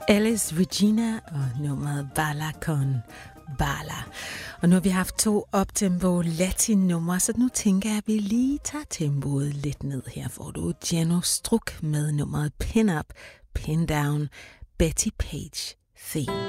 Elis Regina og nummeret Balla con Balla. Og nu har vi haft 2 optempo latin-numre, så nu tænker jeg, at vi lige tager tempoet lidt ned. Her får du Geno Struk med nummeret Pin Up, Pin Down, Betty Page Theme.